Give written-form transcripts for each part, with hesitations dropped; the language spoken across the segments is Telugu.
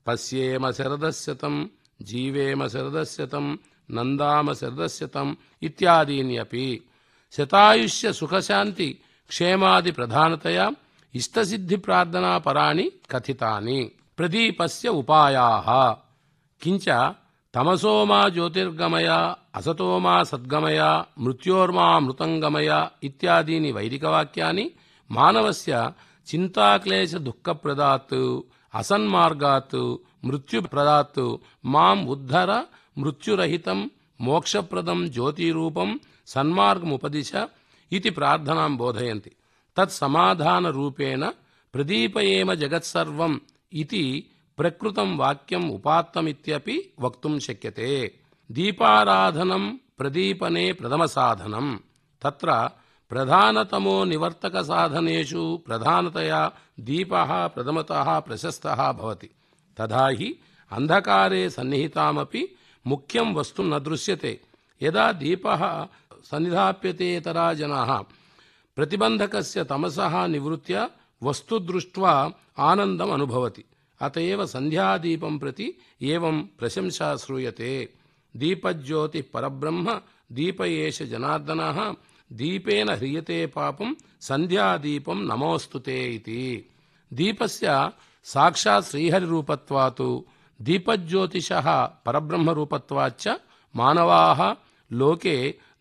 పశ్యేమ శరదస్యతం జీవేమ శరదస్యతం నందామ శరదస్యతం ఇత్యాదీన్యపి శతాయుష్య సుఖశాంతి క్షేమాది ప్రధానతయా ఇష్టసిద్ధి ప్రార్థనా పరాణి కథితాని. ప్రదీపస్య ఉపాయాః కించ తమసోమా జ్యోతిర్గమయ అసతోమా సద్గమయ మృత్యోర్మా మృతంగమయ ఇత్యాదీని వైదికవాక్యాని మానవస్య చింతాక్లేశ దుఃఖప్రదాత్ అసన్మార్గాత్ మృత్యుప్రదాత్ మాం ఉద్ధర మృత్యురహితం మోక్షప్రదం జ్యోతిరూపం సన్మార్గముపదిశ ఇది ప్రార్థనాం బోధయంతి. తత్సమాధానరూపేణ ప్రదీపయేమ జగత్సర్వం ఇది ప్రకృతం వాక్యం ఉపాత్తమిత్యపి వక్తుం శక్యతే. దీపారాధనం ప్రదీపనే ప్రథమ సాధనం. తత్ర ప్రధానతమో నివర్తక సాధనేషు ప్రధానతయా దీపః ప్రథమతః ప్రశస్తః భవతి. తథా హి అంధకారే సన్నిహితామపి ముఖ్యం వస్తు న దృశ్యతే. యదా దీపః సన్నిధాప్యతేతరా జనాః ప్రతిబంధకస్య తమసః నివృత్య వస్తు దృష్ట్వా ఆనందం అనుభవతి. అతయేవ సంధ్యాదీపం ప్రతి ఏవం ప్రశంసా శ్రూయతే. దీపజ్యోతి పరబ్రహ్మ దీప ఏష జనార్దనః దీపేన హ్రియతే పాపం సంధ్యాదీపం నమోస్తుతే ఇతి. దీపస్య సాక్షాత్ శ్రీహరిరూపత్వాత్ దీపజ్యోతిషః పరబ్రహ్మరూపత్వాచ్చ మానవాః లోకే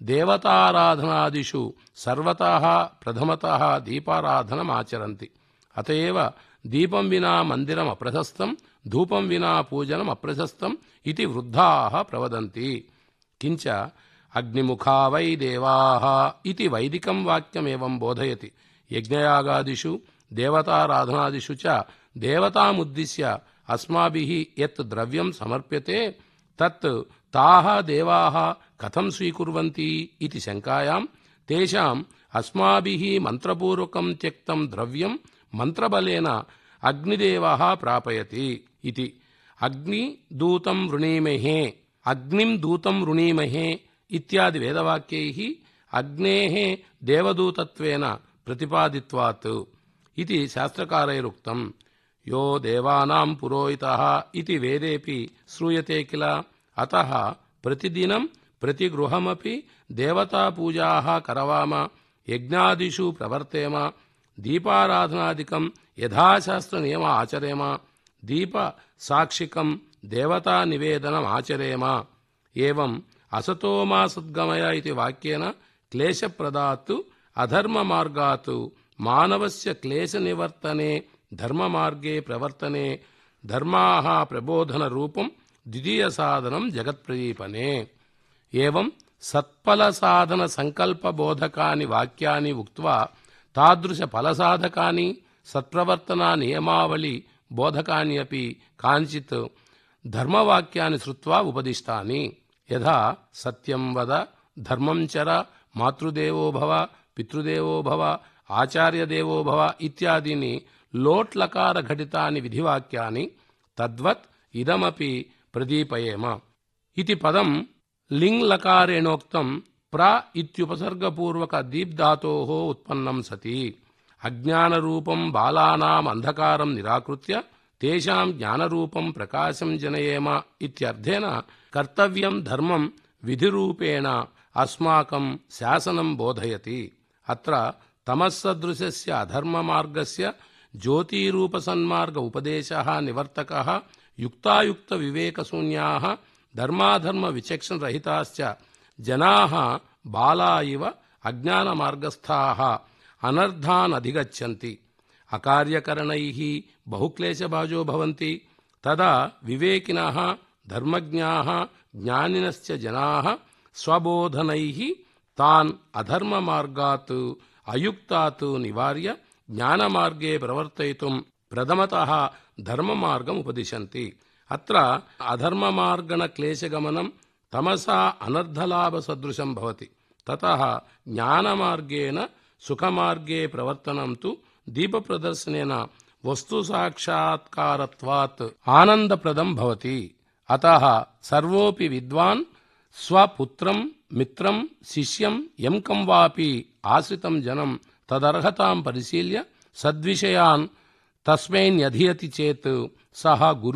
దేవతారాధనాదిషు సర్వతః ప్రథమతః దీపారాధనమాచరంతి. అతయేవ దీపం వినా మందిరం అప్రశస్తం ధూపం వినా పూజనం అప్రశస్తం ఇది వృద్ధాః ప్రవదంతి. కించ అగ్నిముఖా వై దేవాః ఇది వైదికం వాక్యమేవం బోధయతి. యజ్ఞయాగాదిషు దేవతారాధనాదిషు చ దేవతాముద్దిశ్య అస్మాభిః యత్ ద్రవ్యం సమర్ప్యతే తత్ తాః దేవాః కథం స్వీకుర్వంతి ఇది శంకాయాం తేషాం అస్మాభిః మంత్రపూర్వకం త్యక్తం ద్రవ్యం మంత్రబలేన అగ్నిదేవః ప్రాపయతి ఇది. అగ్నిదూతం వృణీమహే అగ్నిం దూతం వృణీమహే ఇత్యాది వేదవాక్యైః అగ్నేః దేవదూతత్వేన ప్రతిపాదిత్వాత్ ఇది శాస్త్రకారైరుక్తం. యో దేవానాం పురోహితః ఇది వేదేపి శ్రూయతే కిల. అతః ప్రతిదినం ప్రతిగృహమపి దేవతాపూజాః కరవామ యజ్ఞాదిషు ప్రవర్తేమ దీపారాధనాదికం యథాశాస్త్రనియమ ఆచరేమ దీప సాక్షికం దేవతా నివేదనం ఆచరేమ. ఏవం అసతోమా సద్గమయ ఇది వాక్యేన క్లేశప్రదాత్ అధర్మ మార్గాత్ మానవస్య క్లేశ నివర్తనే ధర్మ మార్గే ప్రవర్తనే ధర్మాః ప్రబోధన రూపం ద్వితీయ సాధనం జగత్ప్రదీపనే. ఏవం సత్ఫల సాధన సంకల్ప బోధకాని వాక్యాని ఉక్త్వా తాదృశ ఫలసాధకాని సత్ప్రవర్తనా నియమావళి బోధకాని అపి కాంచిత్ ధర్మవాక్యాన్ని శ్రుత్వా ఉపదిష్టాని. యథా సత్యం వద ధర్మం చర మాతృదేవో భవ పితృదేవో భవ ఆచార్యదేవో భవ ఇత్యాదీని లోట్లకార ఘటితాని విధివాక్యాని తద్వత్ ఇదమపి ప్రదీపయేమ. ఇది పదం లింగ్ లకారేణోక్తం ప్ర ఇత్యుపసర్గపూర్వక దీప్ధాతోః ఉత్పన్నం సతి. అజ్ఞానరూపం బాలానాం అంధకారం నిరాకృత్య తేషాం జ్ఞానరూపం ప్రకాశం జనయేమ ఇత్యర్థేన కర్తవ్యం ధర్మం విధిరూపేణ అస్మాకం శాసనం బోధయతి. అత్ర తమస్సదృశస్య అధర్మమార్గస్య జ్యోతిరూపసన్మార్గ ఉపదేశః నివర్తకః యుక్తాయుక్త వివేకశూన్యాః ధర్మాధర్మ విచక్షణరహితాశ్చ జనాః బాలా ఇవ అజ్ఞానమార్గస్థాః అనర్థాన్ అధిగచ్చంతి. అకార్యకరణైః బహుక్లేశభాజో భవంతి. తదా వివేకినః ధర్మజ్ఞాః జ్ఞానినశ్చ జనాః స్వబోధనైః తాన్ అధర్మమార్గాత్ అయుక్తాత్ నివార్య జ్ఞానమార్గే ప్రవర్తయితుం ప్రథమతః ధర్మమార్గం ఉపదిశంతి. అత్ర అధర్మమార్గణ క్లేశగమనం తమసా అనర్థలాభసదృశం భవతి. తతః జ్ఞానమార్గేణ సుఖమార్గే ప్రవర్తనం తు దీపప్రదర్శనేన వస్తుసాక్షాత్కారత్వాత్ ఆనందప్రదం భవతి. అతః సర్వోపి విద్వాన్ స్వపుత్రం మిత్రం శిష్యం యం కం వాపి ఆశ్రితం జనం తదర్హతాం పరిశీల్య సద్విషయాన్ తస్మైన్యధియతి చేత్ సహ గురు